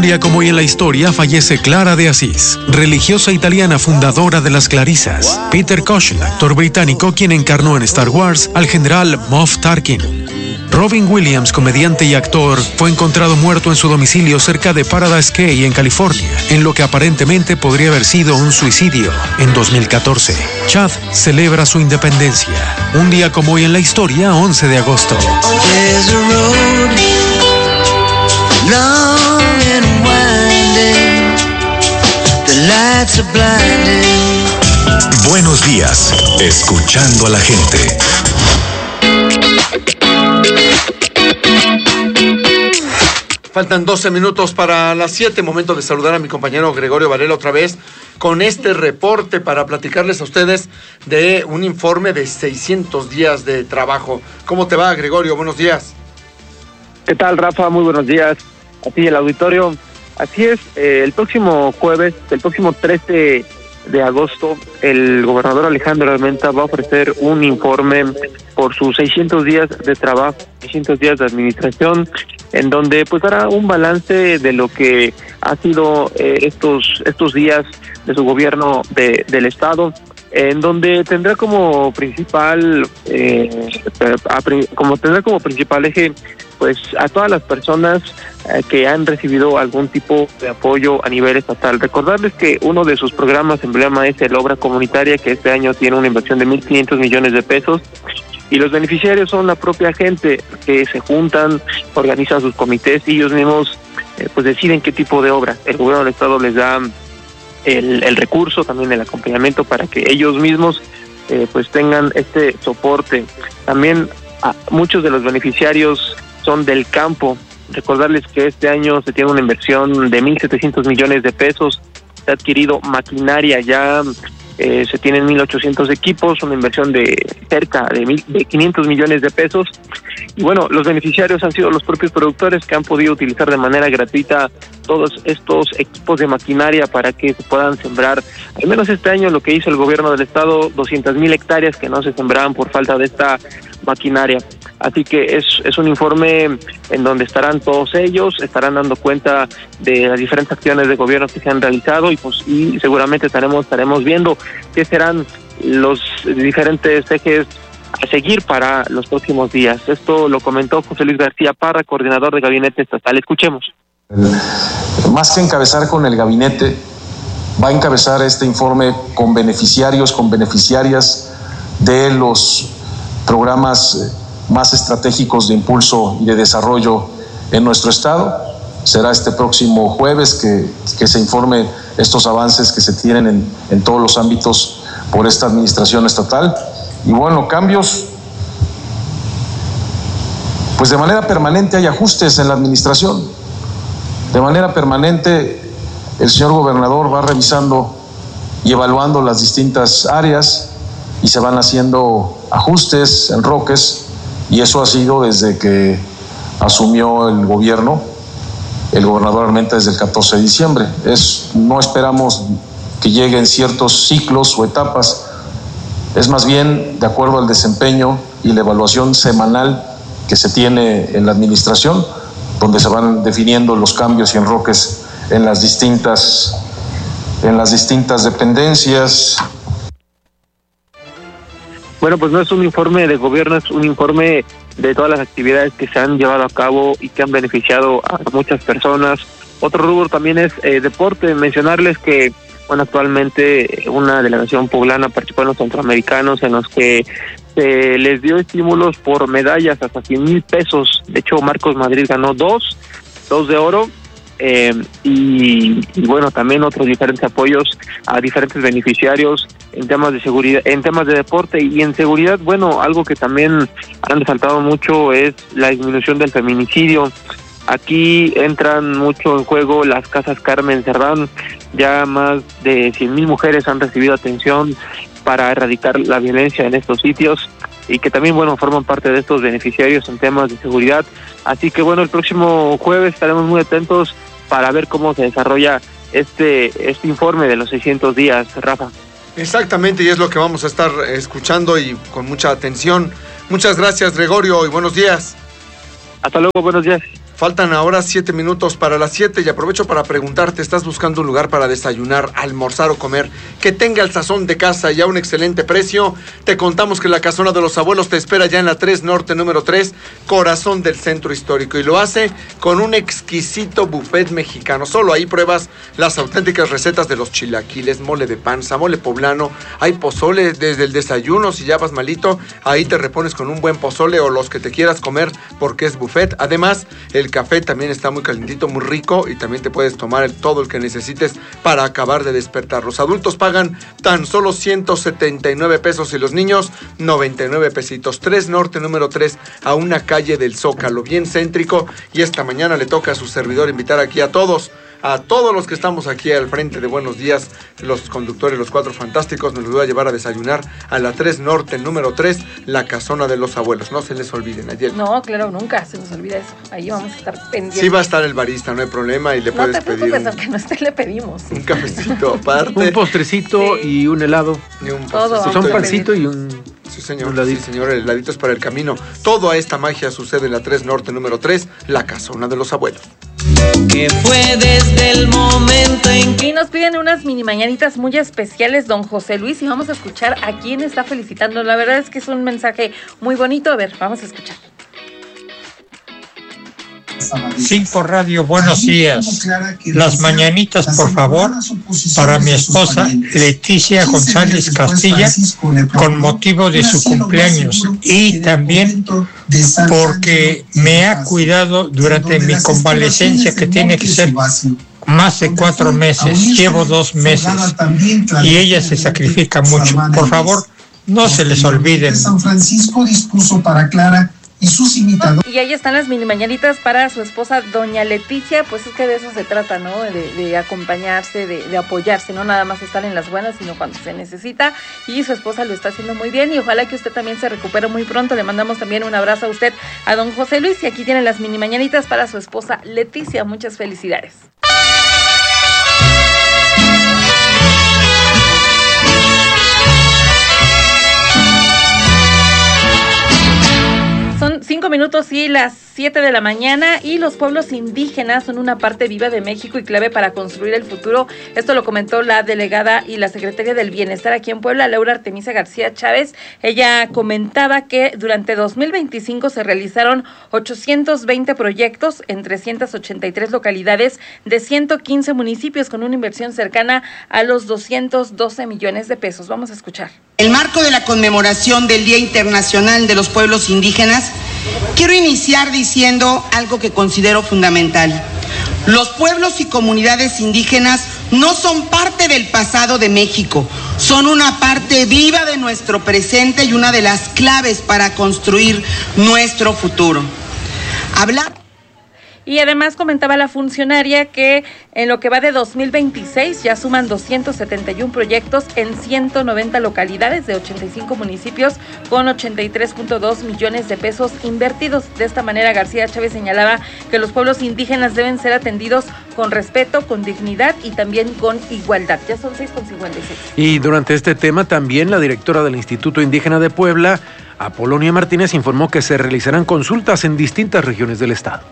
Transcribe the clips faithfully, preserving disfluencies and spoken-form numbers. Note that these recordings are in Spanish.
día como hoy en la historia fallece Clara de Asís, religiosa italiana fundadora de las Clarisas. Peter Cushing, actor británico quien encarnó en Star Wars al general Moff Tarkin. Robin Williams, comediante y actor, fue encontrado muerto en su domicilio cerca de Paradise Cay, en California, en lo que aparentemente podría haber sido un suicidio. En dos mil catorce, Chad celebra su independencia. Un día como hoy en la historia, once de agosto. Buenos días, escuchando a la gente. Faltan doce minutos para las siete, momento de saludar a mi compañero Gregorio Varela otra vez con este reporte para platicarles a ustedes de un informe de seiscientos días de trabajo. ¿Cómo te va, Gregorio? Buenos días. ¿Qué tal, Rafa? Muy buenos días. A ti, el auditorio. Así es, eh, el próximo jueves, el próximo trece de agosto, el gobernador Alejandro Armenta va a ofrecer un informe por sus seiscientos días de trabajo, seiscientos días de administración, en donde pues hará un balance de lo que ha sido eh, estos estos días de su gobierno de, del estado, en donde tendrá como principal eh, a, como tendrá como principal eje pues a todas las personas eh, que han recibido algún tipo de apoyo a nivel estatal. Recordarles que uno de sus programas emblema es el Obra Comunitaria, que este año tiene una inversión de mil quinientos millones de pesos, y los beneficiarios son la propia gente que se juntan, organizan sus comités y ellos mismos eh, pues deciden qué tipo de obra. El gobierno del estado les da el, el recurso, también el acompañamiento para que ellos mismos eh, pues tengan este soporte. También a muchos de los beneficiarios son del campo. Recordarles que este año se tiene una inversión de mil setecientos millones de pesos, se ha adquirido maquinaria, ya eh, se tienen mil ochocientos equipos, una inversión de cerca de, mil, de quinientos millones de pesos. Y bueno, los beneficiarios han sido los propios productores que han podido utilizar de manera gratuita todos estos equipos de maquinaria para que se puedan sembrar, al menos este año lo que hizo el gobierno del estado, doscientas mil hectáreas que no se sembraban por falta de esta maquinaria. Así que es, es un informe en donde estarán todos ellos, estarán dando cuenta de las diferentes acciones de gobierno que se han realizado y pues y seguramente estaremos estaremos viendo qué serán los diferentes ejes a seguir para los próximos días. Esto lo comentó José Luis García Parra, coordinador de Gabinete Estatal. Escuchemos. Más que encabezar con el gabinete, va a encabezar este informe con beneficiarios, con beneficiarias de los programas más estratégicos de impulso y de desarrollo en nuestro estado. Será este próximo jueves que, que se informe estos avances que se tienen en, en todos los ámbitos por esta administración estatal. Y bueno, cambios, pues de manera permanente hay ajustes en la administración. De manera permanente el señor gobernador va revisando y evaluando las distintas áreas y se van haciendo ajustes, enroques, y eso ha sido desde que asumió el gobierno el gobernador Armenta desde el catorce de diciembre. Es, no esperamos que lleguen ciertos ciclos o etapas, es más bien de acuerdo al desempeño y la evaluación semanal que se tiene en la administración, donde se van definiendo los cambios y enroques en las distintas, en las distintas dependencias. Bueno, pues no es un informe de gobierno, es un informe de todas las actividades que se han llevado a cabo y que han beneficiado a muchas personas. Otro rubro también es eh, deporte. Mencionarles que, bueno, actualmente una delegación poblana participó en los centroamericanos en los que se les dio estímulos por medallas hasta cien mil pesos. De hecho, Marcos Madrid ganó dos, dos de oro. Eh, y, y bueno, también otros diferentes apoyos a diferentes beneficiarios en temas de seguridad, en temas de deporte y en seguridad. Bueno, algo que también han resaltado mucho es la disminución del feminicidio. Aquí entran mucho en juego las casas Carmen Cerdán. Ya más de cien mil mujeres han recibido atención para erradicar la violencia en estos sitios y que también, bueno, forman parte de estos beneficiarios en temas de seguridad. Así que, bueno, el próximo jueves estaremos muy atentos para ver cómo se desarrolla este este informe de los seiscientos días, Rafa. Exactamente, y es lo que vamos a estar escuchando y con mucha atención. Muchas gracias, Gregorio, y buenos días. Hasta luego, buenos días. Faltan ahora siete minutos para las siete y aprovecho para preguntarte, ¿estás buscando un lugar para desayunar, almorzar o comer que tenga el sazón de casa y a un excelente precio? Te contamos que la Casona de los Abuelos te espera ya en la tres Norte número tres, corazón del centro histórico, y lo hace con un exquisito buffet mexicano. Solo ahí pruebas las auténticas recetas de los chilaquiles, mole de panza, mole poblano, hay pozole desde el desayuno. Si ya vas malito, ahí te repones con un buen pozole o los que te quieras comer porque es buffet. Además, el café también está muy calentito, muy rico, y también te puedes tomar el, todo el que necesites para acabar de despertar. Los adultos pagan tan solo ciento setenta y nueve pesos y los niños noventa y nueve pesitos. tres Norte número tres, a una calle del Zócalo, bien céntrico, y esta mañana le toca a su servidor invitar aquí a todos, a todos los que estamos aquí al frente de Buenos Días, los conductores, los cuatro fantásticos, nos los voy a llevar a desayunar a la tres Norte, el número tres, la Casona de los Abuelos. No se les olviden, ayer. No, claro, nunca se nos olvida eso. Ahí vamos a estar pendientes. Sí va a estar el barista, no hay problema, y le no puedes te pedir preocupes, un, aunque no esté, le pedimos. un cafecito aparte. Un postrecito Sí. y un helado. Y un Todo. postrecito. Un a pancito y un... Sí, señor. Un ladito. Sí, señor. El heladito es para el camino. Toda esta magia sucede en la tres Norte número tres, la Casona de los Abuelos. Que fue desde el momento en que... Y nos piden unas mini mañanitas muy especiales, don José Luis, y vamos a escuchar a quién está felicitando. La verdad es que es un mensaje muy bonito. A ver, vamos a escuchar. Cinco Radio, buenos días. Las mañanitas, por favor, para mi esposa Leticia González Castilla, con motivo de su cumpleaños, y también porque me ha cuidado durante mi convalecencia, que tiene que ser más de cuatro meses. Llevo dos meses y ella se sacrifica mucho. Por favor, no se les olviden. San Francisco dispuso para Clara y sus invitados. Y ahí están las mini mañanitas para su esposa, doña Leticia. Pues es que de eso se trata, ¿no? De, de acompañarse, de, de apoyarse, no nada más estar en las buenas, sino cuando se necesita. Y su esposa lo está haciendo muy bien, y ojalá que usted también se recupere muy pronto. Le mandamos también un abrazo a usted, a don José Luis, y aquí tienen las mini mañanitas para su esposa Leticia. Muchas felicidades. Son cinco minutos y las siete de la mañana, y los pueblos indígenas son una parte viva de México y clave para construir el futuro. Esto lo comentó la delegada y la secretaria del Bienestar aquí en Puebla, Laura Artemisa García Chávez. Ella comentaba que durante dos mil veinticinco se realizaron ochocientos veinte proyectos en trescientas ochenta y tres localidades de ciento quince municipios, con una inversión cercana a los doscientos doce millones de pesos. Vamos a escuchar. En el marco de la conmemoración del Día Internacional de los Pueblos Indígenas, quiero iniciar diciendo algo que considero fundamental. Los pueblos y comunidades indígenas no son parte del pasado de México, son una parte viva de nuestro presente y una de las claves para construir nuestro futuro. Hablar... Y además comentaba la funcionaria que en lo que va de dos mil veintiséis ya suman doscientos setenta y uno proyectos en ciento noventa localidades de ochenta y cinco municipios, con ochenta y tres punto dos millones de pesos invertidos. De esta manera, García Chávez señalaba que los pueblos indígenas deben ser atendidos con respeto, con dignidad y también con igualdad. Ya son seis con cincuenta y seis. Y durante este tema también la directora del Instituto Indígena de Puebla, Apolonia Martínez, informó que se realizarán consultas en distintas regiones del estado.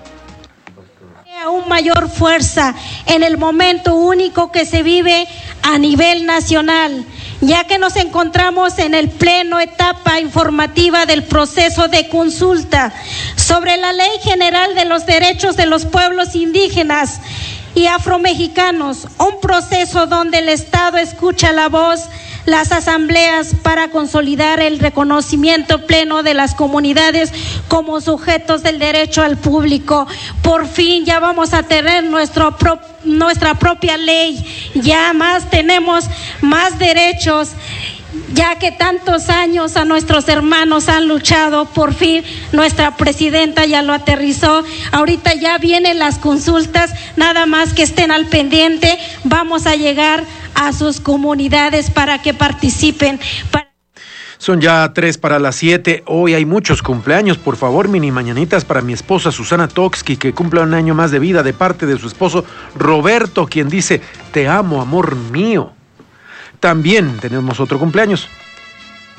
Aún mayor fuerza en el momento único que se vive a nivel nacional, ya que nos encontramos en el pleno etapa informativa del proceso de consulta sobre la Ley General de los Derechos de los Pueblos Indígenas y Afromexicanos, un proceso donde el Estado escucha la voz, las asambleas, para consolidar el reconocimiento pleno de las comunidades como sujetos del derecho al público. Por fin ya vamos a tener nuestro pro, nuestra propia ley, ya más tenemos más derechos, ya que tantos años a nuestros hermanos han luchado. Por fin nuestra presidenta ya lo aterrizó. Ahorita ya vienen las consultas, nada más que estén al pendiente. Vamos a llegar a sus comunidades para que participen. Para... Son ya tres para las siete. Hoy hay muchos cumpleaños. Por favor, mini mañanitas para mi esposa Susana Toxki, que cumple un año más de vida, de parte de su esposo Roberto, quien dice: te amo, amor mío. También tenemos otro cumpleaños.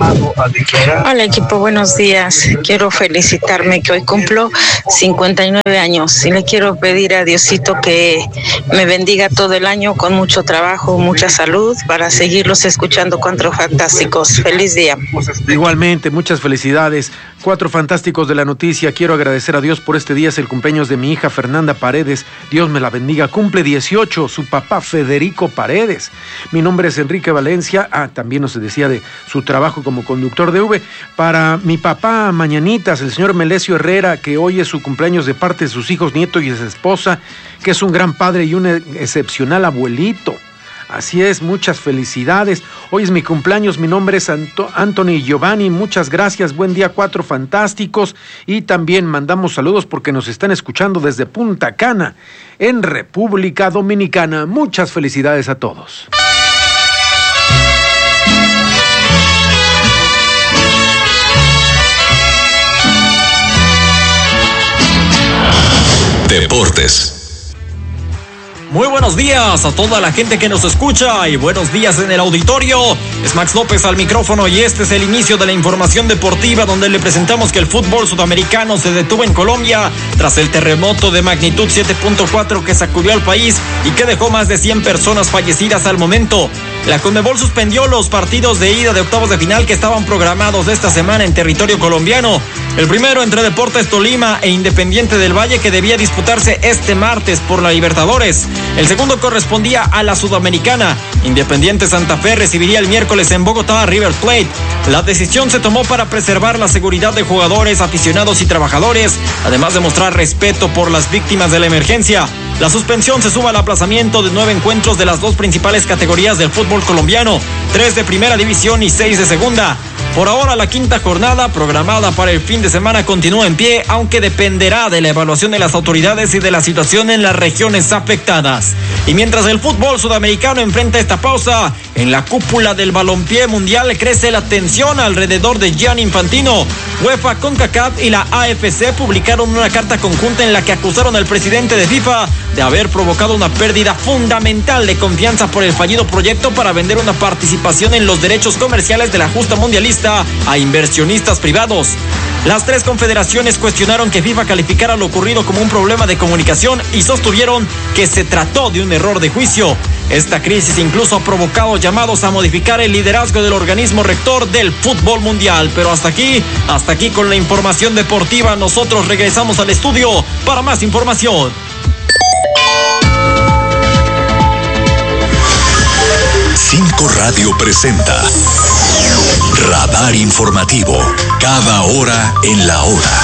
Hola equipo, buenos días. Quiero felicitarme que hoy cumplo cincuenta y nueve años y le quiero pedir a Diosito que me bendiga todo el año con mucho trabajo, mucha salud para seguirlos escuchando Cuatro Fantásticos. Feliz día. Igualmente, muchas felicidades. Cuatro Fantásticos de la Noticia. Quiero agradecer a Dios por este día. Es el cumpleaños de mi hija Fernanda Paredes. Dios me la bendiga. Cumple dieciocho. Su papá Federico Paredes. Mi nombre es Enrique Valencia. Ah, también nos decía de su trabajo como conductor de V. Para mi papá Mañanitas, el señor Melesio Herrera, que hoy es su cumpleaños de parte de sus hijos, nietos y de su esposa, que es un gran padre y un excepcional abuelito. Así es, muchas felicidades. Hoy es mi cumpleaños, mi nombre es Anto- Anthony Giovanni, muchas gracias, buen día Cuatro Fantásticos. Y también mandamos saludos porque nos están escuchando desde Punta Cana, en República Dominicana. Muchas felicidades a todos. Deportes. Muy buenos días a toda la gente que nos escucha y buenos días en el auditorio. Es Max López al micrófono y este es el inicio de la información deportiva donde le presentamos que el fútbol sudamericano se detuvo en Colombia tras el terremoto de magnitud siete punto cuatro que sacudió al país y que dejó más de cien personas fallecidas al momento. La Conmebol suspendió los partidos de ida de octavos de final que estaban programados esta semana en territorio colombiano. El primero entre Deportes Tolima e Independiente del Valle que debía disputarse este martes por la Libertadores. El segundo correspondía a la Sudamericana. Independiente Santa Fe recibiría el miércoles en Bogotá a River Plate. La decisión se tomó para preservar la seguridad de jugadores, aficionados y trabajadores, además de mostrar respeto por las víctimas de la emergencia. La suspensión se suma al aplazamiento de nueve encuentros de las dos principales categorías del fútbol colombiano, tres de primera división y seis de segunda. Por ahora la quinta jornada programada para el fin de semana continúa en pie, aunque dependerá de la evaluación de las autoridades y de la situación en las regiones afectadas. Y mientras el fútbol sudamericano enfrenta esta pausa, en la cúpula del balompié mundial crece la tensión alrededor de Gianni Infantino. UEFA, CONCACAF y la A F C publicaron una carta conjunta en la que acusaron al presidente de FIFA de haber provocado una pérdida fundamental de confianza por el fallido proyecto para vender una participación en los derechos comerciales de la justa mundialista a inversionistas privados. Las tres confederaciones cuestionaron que FIFA calificara lo ocurrido como un problema de comunicación y sostuvieron que se trató de un error de juicio. Esta crisis incluso ha provocado llamados a modificar el liderazgo del organismo rector del fútbol mundial. Pero hasta aquí, hasta aquí con la información deportiva. Nosotros regresamos al estudio para más información. Cinco Radio presenta Radar Informativo, cada hora en la hora.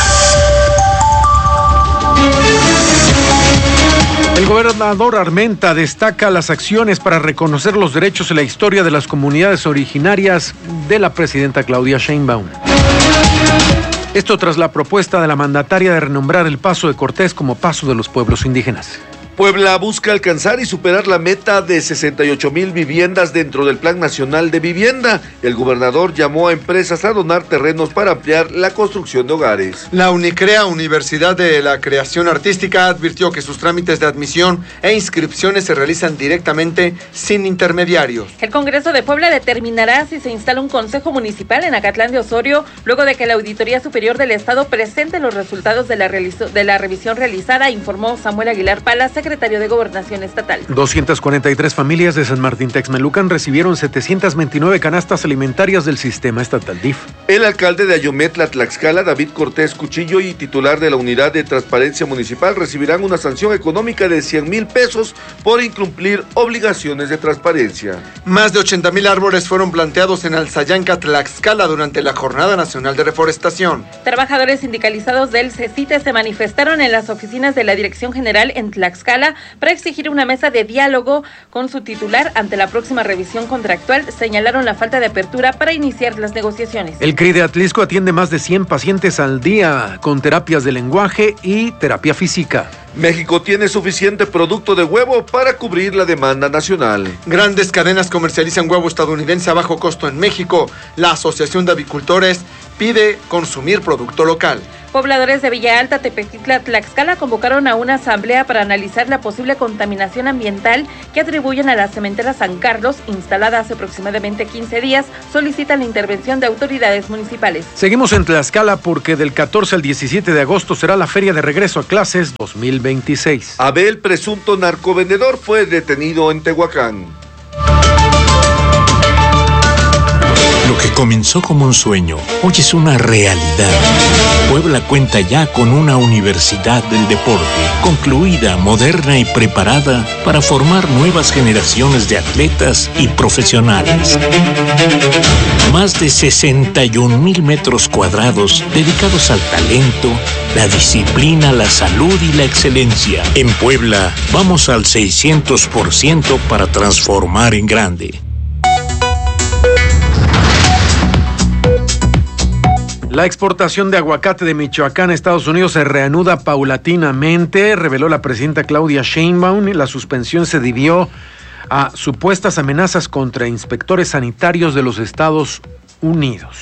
El gobernador Armenta destaca las acciones para reconocer los derechos y la historia de las comunidades originarias de la presidenta Claudia Sheinbaum. Esto tras la propuesta de la mandataria de renombrar el Paso de Cortés como Paso de los Pueblos Indígenas. Puebla busca alcanzar y superar la meta de sesenta y ocho mil viviendas dentro del Plan Nacional de Vivienda. El gobernador llamó a empresas a donar terrenos para ampliar la construcción de hogares. La UNICREA, Universidad de la Creación Artística, advirtió que sus trámites de admisión e inscripciones se realizan directamente sin intermediarios. El Congreso de Puebla determinará si se instala un consejo municipal en Acatlán de Osorio, luego de que la Auditoría Superior del Estado presente los resultados de la, realizo, de la revisión realizada, informó Samuel Aguilar Palas, secretario de Gobernación Estatal. doscientas cuarenta y tres familias de San Martín Texmelucan recibieron setecientas veintinueve canastas alimentarias del sistema estatal D I F. El alcalde de Ayometla, Tlaxcala, David Cortés Cuchillo, y titular de la Unidad de Transparencia Municipal recibirán una sanción económica de cien mil pesos por incumplir obligaciones de transparencia. Más de ochenta mil árboles fueron planteados en Alzayanca, Tlaxcala durante la Jornada Nacional de Reforestación. Trabajadores sindicalizados del CECITE se manifestaron en las oficinas de la Dirección General en Tlaxcala para exigir una mesa de diálogo con su titular ante la próxima revisión contractual. Señalaron la falta de apertura para iniciar las negociaciones. El C R I de Atlisco atiende más de cien pacientes al día con terapias de lenguaje y terapia física. México tiene suficiente producto de huevo para cubrir la demanda nacional. Grandes cadenas comercializan huevo estadounidense a bajo costo en México. La Asociación de Avicultores pide consumir producto local. Pobladores de Villa Alta, Tepetitla, Tlaxcala convocaron a una asamblea para analizar la posible contaminación ambiental que atribuyen a la cementera San Carlos, instalada hace aproximadamente quince días. Solicitan la intervención de autoridades municipales. Seguimos en Tlaxcala porque del catorce al diecisiete de agosto será la Feria de Regreso a Clases dos mil veintiséis. Abel, presunto narcovendedor, fue detenido en Tehuacán. Lo que comenzó como un sueño, hoy es una realidad. Puebla cuenta ya con una universidad del deporte, concluida, moderna y preparada para formar nuevas generaciones de atletas y profesionales. Más de sesenta y un mil metros cuadrados dedicados al talento, la disciplina, la salud y la excelencia. En Puebla, vamos al seiscientos por ciento para transformar en grande. La exportación de aguacate de Michoacán a Estados Unidos se reanuda paulatinamente, reveló la presidenta Claudia Sheinbaum. La suspensión se debió a supuestas amenazas contra inspectores sanitarios de los Estados Unidos.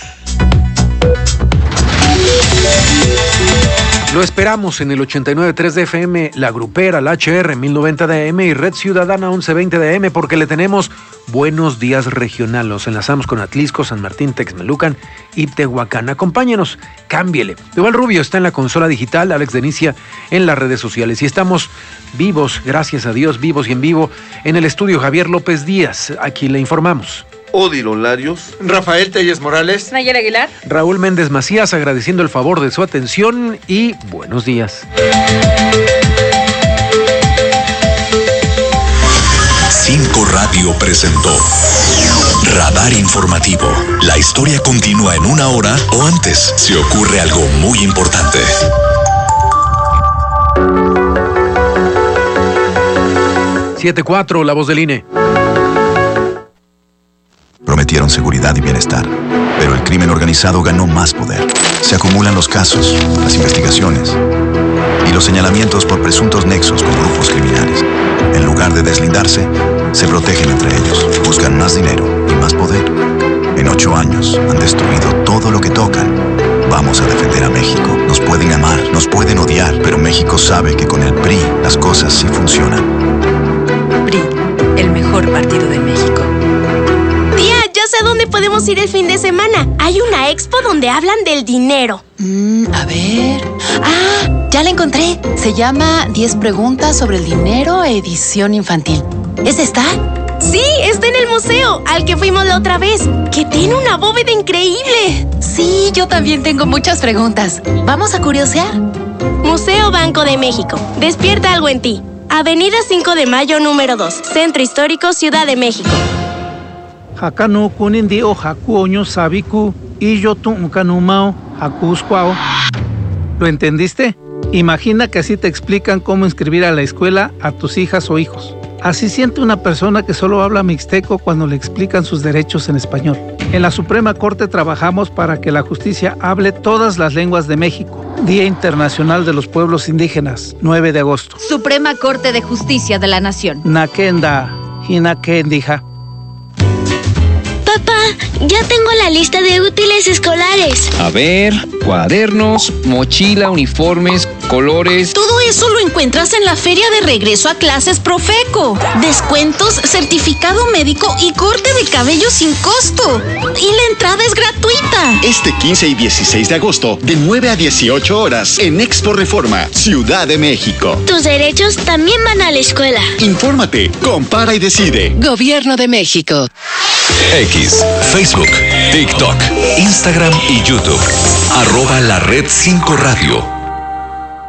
Lo esperamos en el ochenta y nueve punto tres de F M, La Grupera, la H R mil noventa de A M y Red Ciudadana once veinte de A M, porque le tenemos buenos días regional. Los enlazamos con Atlisco, San Martín, Texmelucan y Tehuacán. Acompáñenos, cámbiele. Igual Rubio está en la consola digital, Alex Denicia en las redes sociales. Y estamos vivos, gracias a Dios, vivos y en vivo en el estudio Javier López Díaz. Aquí le informamos. Odilon Larios, Rafael Telles Morales, Nayera Aguilar, Raúl Méndez Macías, agradeciendo el favor de su atención y buenos días. Cinco Radio presentó Radar Informativo. La historia continúa en una hora o antes, si ocurre algo muy importante. siete cuatro, la voz del I N E. Prometieron seguridad y bienestar, pero el crimen organizado ganó más poder. Se acumulan los casos, las investigaciones y los señalamientos por presuntos nexos con grupos criminales. En lugar de deslindarse, se protegen entre ellos, buscan más dinero y más poder. En ocho años han destruido todo lo que tocan. Vamos a defender a México. Nos pueden amar, nos pueden odiar, pero México sabe que con el P R I las cosas sí funcionan. P R I, el mejor partido de México. Tía, ya sé dónde podemos ir el fin de semana. Hay una expo donde hablan del dinero. Mm, a ver... ¡Ah! Ya la encontré. Se llama diez preguntas sobre el dinero, edición infantil. ¿Es esta? Sí, está en el museo, al que fuimos la otra vez, que tiene una bóveda increíble. Sí, yo también tengo muchas preguntas. ¿Vamos a curiosear? Museo Banco de México. Despierta algo en ti. Avenida cinco de Mayo, número dos. Centro Histórico, Ciudad de México. Hakanu kunindi o hakuoño sabiku y yo tu unkanumao hakusquao. ¿Lo entendiste? Imagina que así te explican cómo inscribir a la escuela a tus hijas o hijos. Así siente una persona que solo habla mixteco cuando le explican sus derechos en español. En la Suprema Corte trabajamos para que la justicia hable todas las lenguas de México. Día Internacional de los Pueblos Indígenas, nueve de agosto. Suprema Corte de Justicia de la Nación. Nakenda, hinakendija. Papá, ya tengo la lista de útiles escolares. A ver, cuadernos, mochila, uniformes, colores. Todo eso lo encuentras en la Feria de Regreso a Clases Profeco. Descuentos, certificado médico y corte de cabello sin costo. Y la entrada es gratuita. Este quince y dieciséis de agosto, de nueve a dieciocho horas, en Expo Reforma, Ciudad de México. Tus derechos también van a la escuela. Infórmate, compara y decide. Gobierno de México. X, Facebook, TikTok, Instagram y YouTube. Arroba la red cinco Radio.